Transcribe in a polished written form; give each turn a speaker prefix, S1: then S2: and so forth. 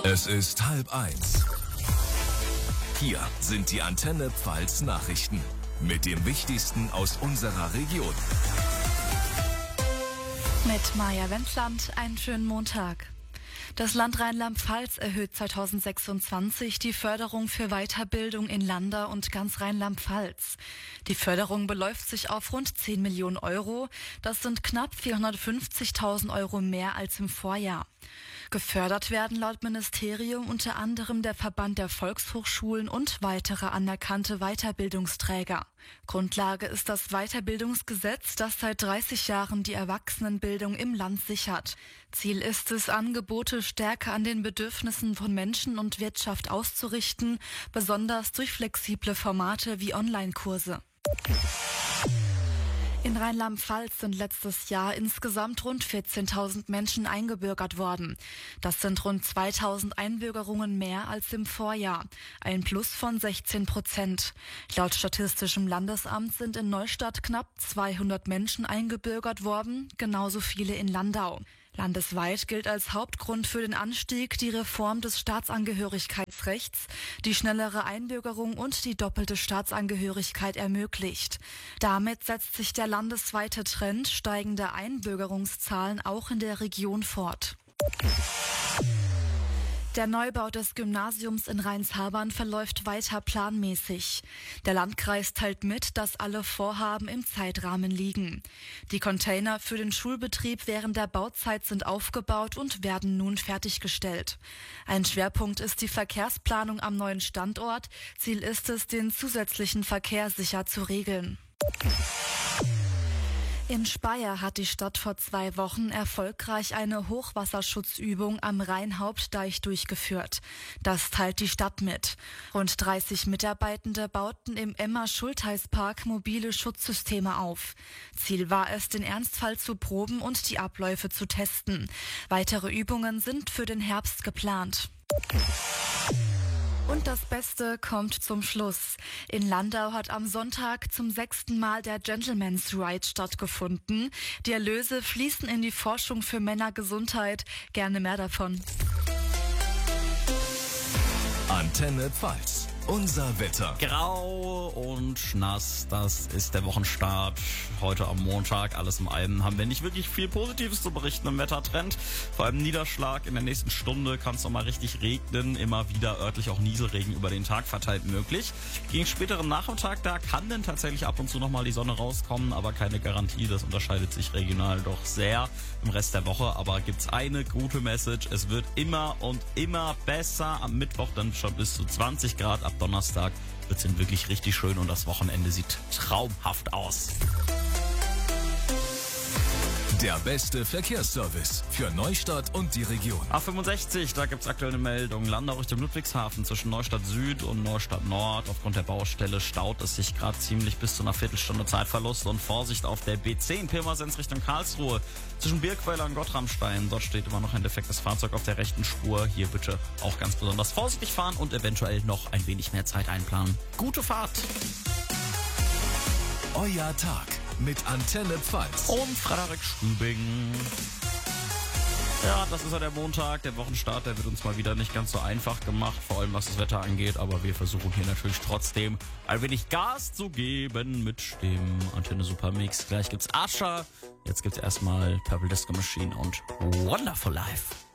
S1: Es ist 12:30. Hier sind die Antenne Pfalz Nachrichten mit dem Wichtigsten aus unserer Region.
S2: Mit Maja Wendland, einen schönen Montag. Das Land Rheinland-Pfalz erhöht 2026 die Förderung für Weiterbildung in Landau und ganz Rheinland-Pfalz. Die Förderung beläuft sich auf rund 10 Millionen Euro. Das sind knapp 450.000 Euro mehr als im Vorjahr. Gefördert werden laut Ministerium unter anderem der Verband der Volkshochschulen und weitere anerkannte Weiterbildungsträger. Grundlage ist das Weiterbildungsgesetz, das seit 30 Jahren die Erwachsenenbildung im Land sichert. Ziel ist es, Angebote stärker an den Bedürfnissen von Menschen und Wirtschaft auszurichten, besonders durch flexible Formate wie Online-Kurse. In Rheinland-Pfalz sind letztes Jahr insgesamt rund 14.000 Menschen eingebürgert worden. Das sind rund 2.000 Einbürgerungen mehr als im Vorjahr. Ein Plus von 16%. Laut Statistischem Landesamt sind in Neustadt knapp 200 Menschen eingebürgert worden, genauso viele in Landau. Landesweit gilt als Hauptgrund für den Anstieg die Reform des Staatsangehörigkeitsrechts, die schnellere Einbürgerung und die doppelte Staatsangehörigkeit ermöglicht. Damit setzt sich der landesweite Trend steigender Einbürgerungszahlen auch in der Region fort. Der Neubau des Gymnasiums in Rheinshabern verläuft weiter planmäßig. Der Landkreis teilt mit, dass alle Vorhaben im Zeitrahmen liegen. Die Container für den Schulbetrieb während der Bauzeit sind aufgebaut und werden nun fertiggestellt. Ein Schwerpunkt ist die Verkehrsplanung am neuen Standort. Ziel ist es, den zusätzlichen Verkehr sicher zu regeln. In Speyer hat die Stadt vor 2 Wochen erfolgreich eine Hochwasserschutzübung am Rheinhauptdeich durchgeführt. Das teilt die Stadt mit. Rund 30 Mitarbeitende bauten im Emma-Schultheiß-Park mobile Schutzsysteme auf. Ziel war es, den Ernstfall zu proben und die Abläufe zu testen. Weitere Übungen sind für den Herbst geplant. Und das Beste kommt zum Schluss. In Landau hat am Sonntag zum 6. Mal der Gentleman's Ride stattgefunden. Die Erlöse fließen in die Forschung für Männergesundheit. Gerne mehr davon.
S1: Antenne Pfalz. Unser Wetter.
S3: Grau und nass, das ist der Wochenstart. Heute am Montag, alles im Allem, haben wir nicht wirklich viel Positives zu berichten im Wettertrend. Vor allem Niederschlag in der nächsten Stunde kann es noch mal richtig regnen. Immer wieder örtlich auch Nieselregen über den Tag verteilt möglich. Gegen späteren Nachmittag, da kann dann tatsächlich ab und zu noch mal die Sonne rauskommen, aber keine Garantie. Das unterscheidet sich regional doch sehr im Rest der Woche. Aber gibt's eine gute Message. Es wird immer und immer besser. Am Mittwoch dann schon bis zu 20 Grad. Ab Donnerstag wird es dann wirklich richtig schön und das Wochenende sieht traumhaft aus.
S1: Der beste Verkehrsservice für Neustadt und die Region.
S3: A65, da gibt's aktuell eine Meldung. Landau Richtung Ludwigshafen zwischen Neustadt Süd und Neustadt Nord. Aufgrund der Baustelle staut es sich gerade ziemlich bis zu einer Viertelstunde Zeitverlust. Und Vorsicht auf der B10 Pirmasens Richtung Karlsruhe. Zwischen Birkweiler und Gottramstein. Dort steht immer noch ein defektes Fahrzeug auf der rechten Spur. Hier bitte auch ganz besonders vorsichtig fahren und eventuell noch ein wenig mehr Zeit einplanen. Gute Fahrt!
S1: Euer Tag mit Antenne Pfalz.
S3: Und Frederik Stübing. Ja, das ist ja der Montag, der Wochenstart, der wird uns mal wieder nicht ganz so einfach gemacht, vor allem was das Wetter angeht, aber wir versuchen hier natürlich trotzdem ein wenig Gas zu geben mit dem Antenne Supermix. Gleich gibt's Asher, jetzt gibt's erstmal Purple Disco Machine und Wonderful Life.